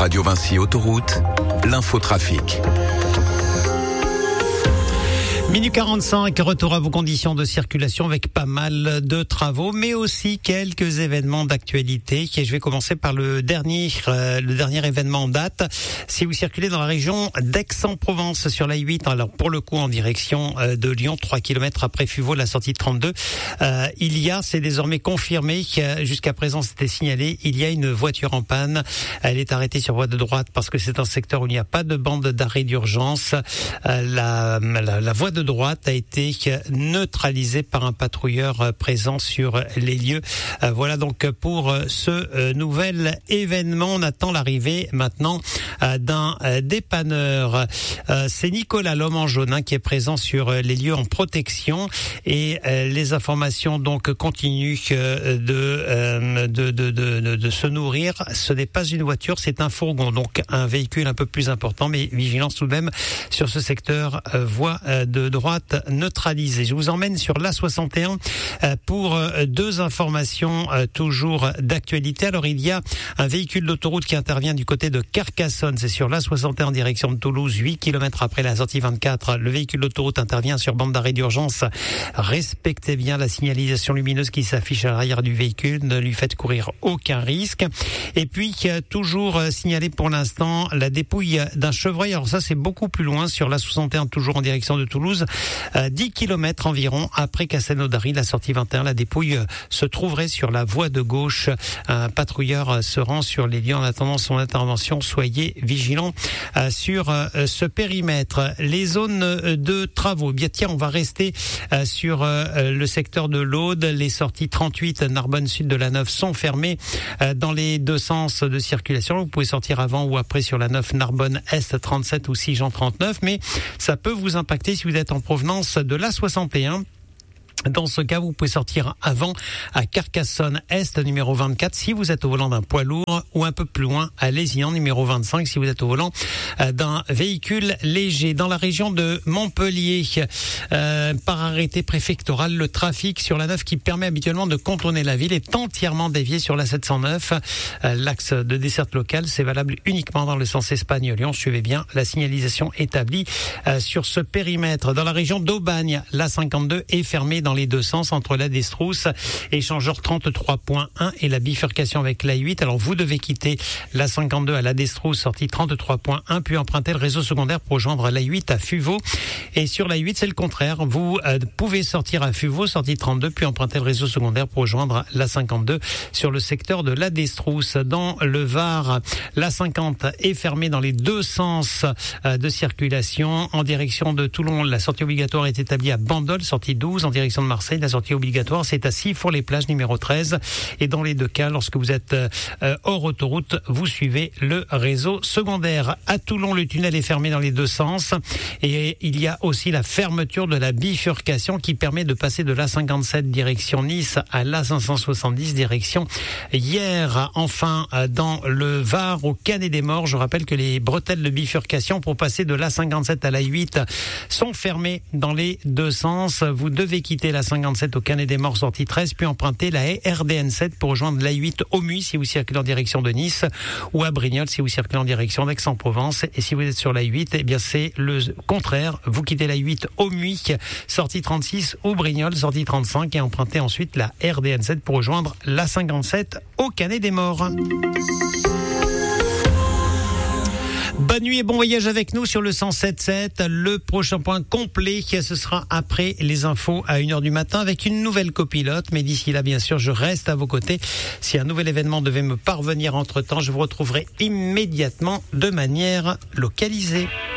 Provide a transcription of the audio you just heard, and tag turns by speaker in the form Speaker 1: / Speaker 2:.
Speaker 1: Radio Vinci Autoroute, l'infotrafic.
Speaker 2: Minute 45, retour à vos conditions de circulation avec pas mal de travaux, mais aussi quelques événements d'actualité. Et je vais commencer par le dernier événement en date. Si vous circulez dans la région d'Aix-en-Provence sur la 8, alors pour le coup en direction de Lyon, 3 km après Fuveau, la sortie de 32, c'est désormais confirmé, jusqu'à présent c'était signalé, il y a une voiture en panne. Elle est arrêtée sur voie de droite parce que c'est un secteur où il n'y a pas de bande d'arrêt d'urgence. La voie de droite a été neutralisée par un patrouilleur présent sur les lieux. Voilà donc pour ce nouvel événement. On attend l'arrivée maintenant d'un dépanneur. C'est Nicolas l'homme en jaune qui est présent sur les lieux en protection, et les informations donc continuent de se nourrir. Ce n'est pas une voiture, c'est un fourgon, donc un véhicule un peu plus important, mais vigilance tout de même sur ce secteur voie de droite neutralisée. Je vous emmène sur l'A61 pour deux informations toujours d'actualité. Alors il y a un véhicule d'autoroute qui intervient du côté de Carcassonne, c'est sur l'A61 en direction de Toulouse, 8 km après la sortie 24. Le véhicule d'autoroute intervient sur bande d'arrêt d'urgence. Respectez bien la signalisation lumineuse qui s'affiche à l'arrière du véhicule, ne lui faites courir aucun risque. Et puis toujours signalé pour l'instant la dépouille d'un chevreuil. Alors ça c'est beaucoup plus loin sur l'A61, toujours en direction de Toulouse, 10 km environ après Castelnaudary, la sortie 21. La dépouille se trouverait sur la voie de gauche. Un patrouilleur se rend sur les lieux en attendant son intervention. Soyez vigilants sur ce périmètre. Les zones de travaux, bien tiens, on va rester sur le secteur de l'Aude. Les sorties 38 Narbonne Sud de la 9 sont fermées dans les deux sens de circulation. Vous pouvez sortir avant ou après sur la 9 Narbonne Est 37 ou 6 Jean 39, mais ça peut vous impacter si vous êtes en provenance de l'A61. Dans ce cas, vous pouvez sortir avant à Carcassonne Est, numéro 24, si vous êtes au volant d'un poids lourd, ou un peu plus loin à Lézignan, numéro 25, si vous êtes au volant d'un véhicule léger. Dans la région de Montpellier, par arrêté préfectoral, le trafic sur la 9 qui permet habituellement de contourner la ville est entièrement dévié sur la 709. L'axe de desserte locale, c'est valable uniquement dans le sens Espagne-Lyon. Suivez bien la signalisation établie sur ce périmètre. Dans la région d'Aubagne, la 52 est fermée dans les deux sens entre la Destrousse, échangeur 33.1 et la bifurcation avec la 8. Alors vous devez quitter la 52 à la Destrousse, sortie 33.1, puis emprunter le réseau secondaire pour rejoindre la 8 à Fuveau. Et sur la 8, c'est le contraire. Vous pouvez sortir à Fuveau, sortie 32, puis emprunter le réseau secondaire pour rejoindre la 52 sur le secteur de la Destrousse. Dans le Var, la 50 est fermée dans les deux sens de circulation. En direction de Toulon, la sortie obligatoire est établie à Bandol, sortie 12. En direction de Marseille, la sortie obligatoire, c'est à Sifour-les-Plages, numéro 13. Et dans les deux cas, lorsque vous êtes hors autoroute, vous suivez le réseau secondaire. À Toulon, le tunnel est fermé dans les deux sens. Et il y a aussi la fermeture de la bifurcation qui permet de passer de l'A57 direction Nice à l'A570 direction Hyères. Enfin, dans le Var, au Canet-des-Morts, je rappelle que les bretelles de bifurcation pour passer de l'A57 à la 8 sont fermées dans les deux sens. Vous devez quitter la 57 au Canet-des-Morts, sortie 13, puis emprunter la RDN7 pour rejoindre la 8 au Muy si vous circulez en direction de Nice, ou à Brignoles si vous circulez en direction d'Aix-en-Provence. Et si vous êtes sur la 8, eh bien c'est le contraire. Vous quittez la 8 au Muy, sortie 36, ou Brignoles, sortie 35, et empruntez ensuite la RDN7 pour rejoindre la 57 au Canet-des-Morts. Bonne nuit et bon voyage avec nous sur le 107.7. Le prochain point complet, ce sera après les infos à 1h du matin avec une nouvelle copilote. Mais d'ici là, bien sûr, je reste à vos côtés. Si un nouvel événement devait me parvenir entre-temps, je vous retrouverai immédiatement de manière localisée.